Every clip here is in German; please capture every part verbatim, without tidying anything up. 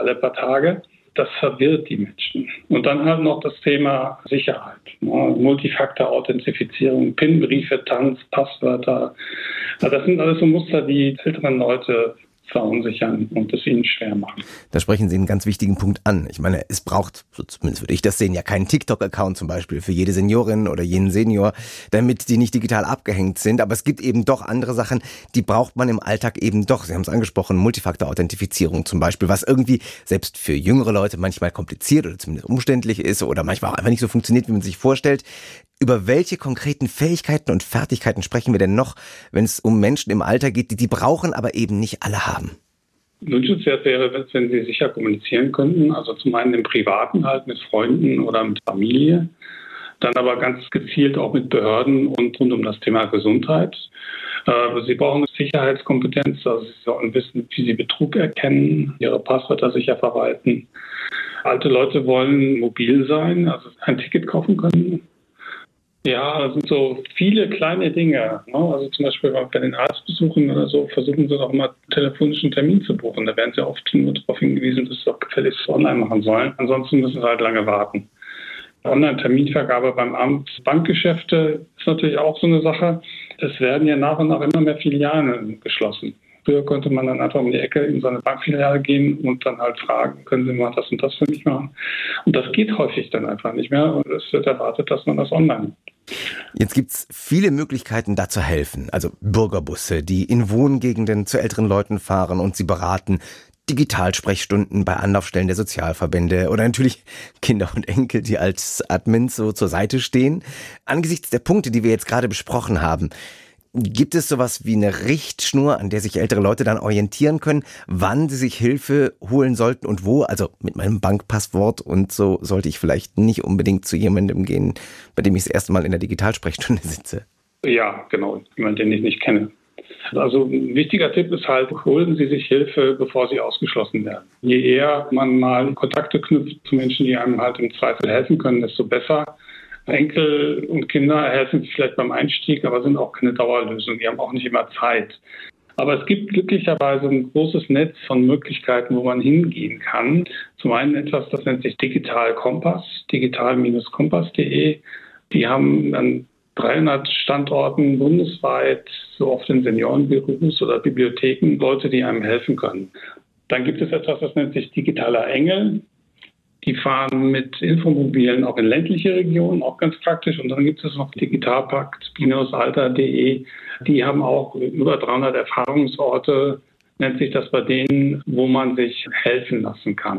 alle paar Tage. Das verwirrt die Menschen. Und dann halt noch das Thema Sicherheit. Multifaktor-Authentifizierung, PIN-Briefe, Tanz, Passwörter. Also das sind alles so Muster, die älteren Leute verunsichern und es ihnen schwer machen. Da sprechen Sie einen ganz wichtigen Punkt an. Ich meine, es braucht, so zumindest würde ich das sehen, ja keinen TikTok-Account zum Beispiel für jede Seniorin oder jeden Senior, damit die nicht digital abgehängt sind. Aber es gibt eben doch andere Sachen, die braucht man im Alltag eben doch. Sie haben es angesprochen, Multifaktor-Authentifizierung zum Beispiel, was irgendwie selbst für jüngere Leute manchmal kompliziert oder zumindest umständlich ist oder manchmal auch einfach nicht so funktioniert, wie man sich vorstellt. Über welche konkreten Fähigkeiten und Fertigkeiten sprechen wir denn noch, wenn es um Menschen im Alter geht, die die brauchen, aber eben nicht alle haben? Wünschenswert wäre, wenn sie sicher kommunizieren könnten. Also zum einen im Privaten halt mit Freunden oder mit Familie. Dann aber ganz gezielt auch mit Behörden und rund um das Thema Gesundheit. Sie brauchen Sicherheitskompetenz. Also sie sollten wissen, wie sie Betrug erkennen, ihre Passwörter sicher verwalten. Alte Leute wollen mobil sein, also ein Ticket kaufen können. Ja, das sind so viele kleine Dinge. Ne? Also zum Beispiel bei den Arztbesuchen oder so versuchen sie doch mal telefonischen Termin zu buchen. Da werden sie oft nur darauf hingewiesen, dass sie auch gefälligst online machen sollen. Ansonsten müssen sie halt lange warten. Online-Terminvergabe beim Amt, Bankgeschäfte ist natürlich auch so eine Sache. Es werden ja nach und nach immer mehr Filialen geschlossen. Früher konnte man dann einfach um die Ecke in so eine Bankfiliale gehen und dann halt fragen, können Sie mal das und das für mich machen? Und das geht häufig dann einfach nicht mehr und es wird erwartet, dass man das online macht. Jetzt gibt's viele Möglichkeiten, da zu helfen. Also Bürgerbusse, die in Wohngegenden zu älteren Leuten fahren und sie beraten. Digitalsprechstunden bei Anlaufstellen der Sozialverbände oder natürlich Kinder und Enkel, die als Admins so zur Seite stehen. Angesichts der Punkte, die wir jetzt gerade besprochen haben, gibt es sowas wie eine Richtschnur, an der sich ältere Leute dann orientieren können, wann sie sich Hilfe holen sollten und wo? Also mit meinem Bankpasswort und so sollte ich vielleicht nicht unbedingt zu jemandem gehen, bei dem ich das erste Mal in der Digitalsprechstunde sitze. Ja, genau, jemand, den ich nicht kenne. Also ein wichtiger Tipp ist halt, holen Sie sich Hilfe, bevor Sie ausgeschlossen werden. Je eher man mal Kontakte knüpft zu Menschen, die einem halt im Zweifel helfen können, desto besser. Enkel und Kinder helfen vielleicht beim Einstieg, aber sind auch keine Dauerlösung. Die haben auch nicht immer Zeit. Aber es gibt glücklicherweise ein großes Netz von Möglichkeiten, wo man hingehen kann. Zum einen etwas, das nennt sich Digital Kompass, digital Kompass punkt de. Die haben an dreihundert Standorten bundesweit, so oft in Seniorenbüros oder Bibliotheken, Leute, die einem helfen können. Dann gibt es etwas, das nennt sich Digitaler Engel. Die fahren mit Infomobilen auch in ländliche Regionen, auch ganz praktisch. Und dann gibt es noch Digitalpakt Alter punkt de. Die haben auch über dreihundert Erfahrungsorte, nennt sich das bei denen, wo man sich helfen lassen kann.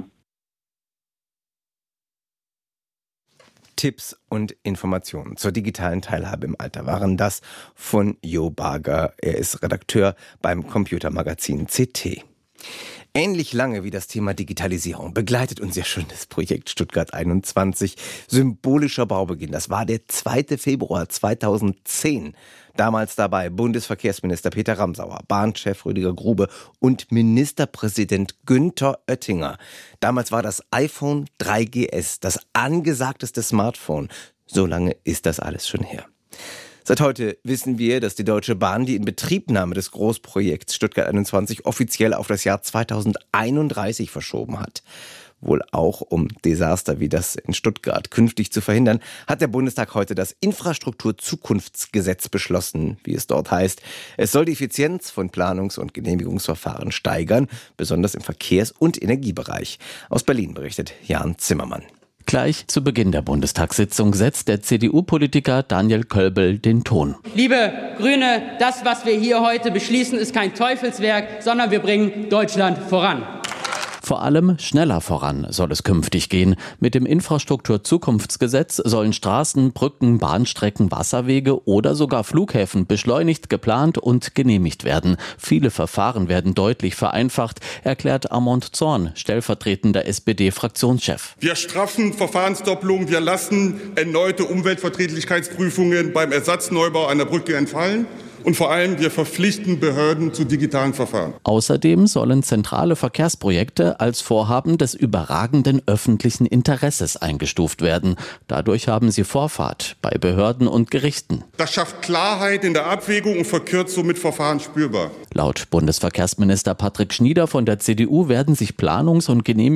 Tipps und Informationen zur digitalen Teilhabe im Alter waren das von Jo Barger. Er ist Redakteur beim Computermagazin C T. Ähnlich lange wie das Thema Digitalisierung begleitet uns ja schon das Projekt Stuttgart einundzwanzig. Symbolischer Baubeginn, das war der zweite Februar zweitausendzehn. Damals dabei Bundesverkehrsminister Peter Ramsauer, Bahnchef Rüdiger Grube und Ministerpräsident Günther Oettinger. Damals war das iPhone drei G S das angesagteste Smartphone. So lange ist das alles schon her. Seit heute wissen wir, dass die Deutsche Bahn die Inbetriebnahme des Großprojekts Stuttgart einundzwanzig offiziell auf das Jahr zweitausendeinunddreißig verschoben hat. Wohl auch um Desaster wie das in Stuttgart künftig zu verhindern, hat der Bundestag heute das Infrastrukturzukunftsgesetz beschlossen, wie es dort heißt. Es soll die Effizienz von Planungs- und Genehmigungsverfahren steigern, besonders im Verkehrs- und Energiebereich. Aus Berlin berichtet Jan Zimmermann. Gleich zu Beginn der Bundestagssitzung setzt der C D U-Politiker Daniel Kölbel den Ton. Liebe Grüne, das, was wir hier heute beschließen, ist kein Teufelswerk, sondern wir bringen Deutschland voran. Vor allem schneller voran soll es künftig gehen. Mit dem Infrastrukturzukunftsgesetz sollen Straßen, Brücken, Bahnstrecken, Wasserwege oder sogar Flughäfen beschleunigt, geplant und genehmigt werden. Viele Verfahren werden deutlich vereinfacht, erklärt Armand Zorn, stellvertretender S P D-Fraktionschef. Wir straffen Verfahrensdoppelungen, wir lassen erneute Umweltverträglichkeitsprüfungen beim Ersatzneubau einer Brücke entfallen. Und vor allem, wir verpflichten Behörden zu digitalen Verfahren. Außerdem sollen zentrale Verkehrsprojekte als Vorhaben des überragenden öffentlichen Interesses eingestuft werden. Dadurch haben sie Vorfahrt bei Behörden und Gerichten. Das schafft Klarheit in der Abwägung und verkürzt somit Verfahren spürbar. Laut Bundesverkehrsminister Patrick Schnieder von der C D U werden sich Planungs- und Genehmigungsverfahren